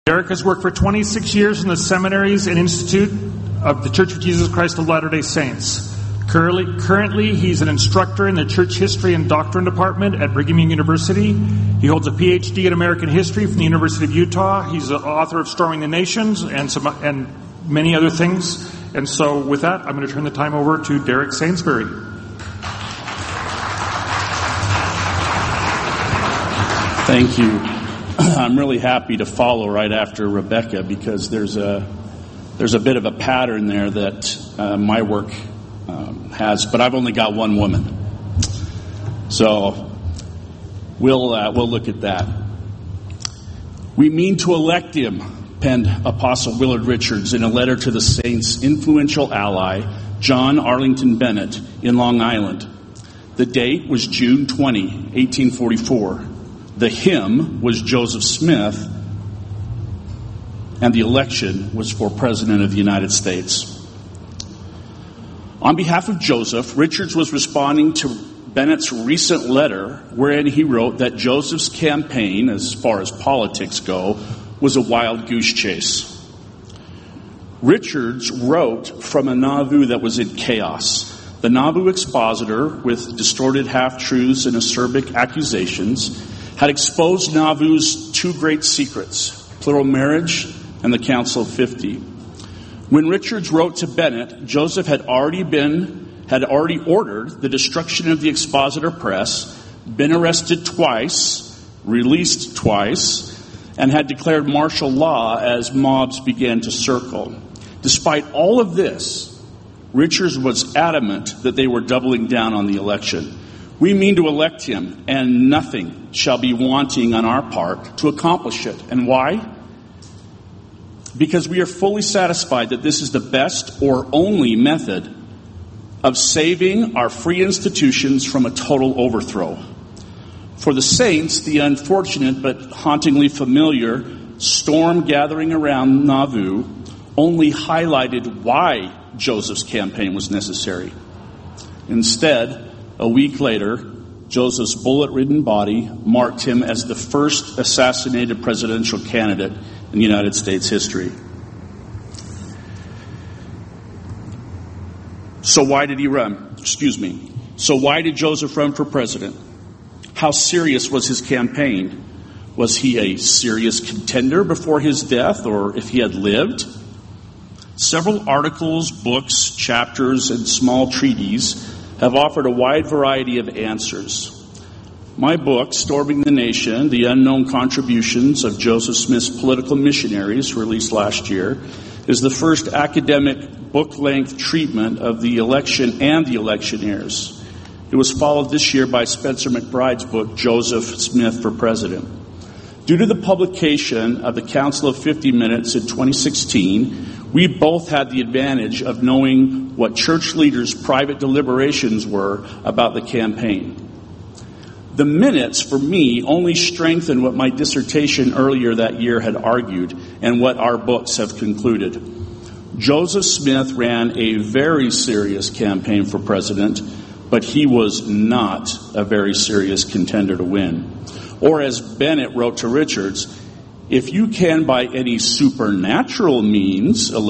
Derek has worked for 26 years in the seminaries and institute of the Church of Jesus Christ of Latter-day Saints. Currently, he's an instructor in the Church History and Doctrine Department at Brigham Young University. He holds a PhD in American History from the University of Utah. He's the author of Storming the Nations and many other things. And so with that, I'm going to turn the time over to Derek Sainsbury. Thank you. I'm really happy to follow right after Rebecca because there's a bit of a pattern there that my work has, but I've only got one woman, so we'll look at that. We mean to elect him, penned Apostle Willard Richards in a letter to the saint's influential ally, John Arlington Bennett, in Long Island. The date was June 20, 1844. The hymn was Joseph Smith, and the election was for President of the United States. On behalf of Joseph, Richards was responding to Bennett's recent letter wherein he wrote that Joseph's campaign, as far as politics go, was a wild goose chase. Richards wrote from a Nauvoo that was in chaos. The Nauvoo expositor, with distorted half-truths and acerbic accusations, had exposed Nauvoo's two great secrets, plural marriage and the Council of 50. When Richards wrote to Bennett, Joseph had already ordered the destruction of the expositor press, been arrested twice, released twice, and had declared martial law as mobs began to circle. Despite all of this, Richards was adamant that they were doubling down on the election. We mean to elect him, and nothing shall be wanting on our part to accomplish it. And why? Because we are fully satisfied that this is the best or only method of saving our free institutions from a total overthrow. For the saints, the unfortunate but hauntingly familiar storm gathering around Nauvoo only highlighted why Joseph's campaign was necessary. Instead, a week later, Joseph's bullet-ridden body marked him as the first assassinated presidential candidate in United States history. So why did he run? So why did Joseph run for president? How serious was his campaign? Was he a serious contender before his death, or if he had lived? Several articles, books, chapters, and small treatises have offered a wide variety of answers. My book, Storming the Nation, The Unknown Contributions of Joseph Smith's Political Missionaries, released last year, is the first academic book-length treatment of the election and the electioneers. It was followed this year by Spencer McBride's book, Joseph Smith for President. Due to the publication of the Council of 50 Minutes in 2016, we both had the advantage of knowing what church leaders' private deliberations were about the campaign. The minutes, for me, only strengthened what my dissertation earlier that year had argued and what our books have concluded. Joseph Smith ran a very serious campaign for president, but he was not a very serious contender to win. Or as Bennett wrote to Richards, if you can by any supernatural means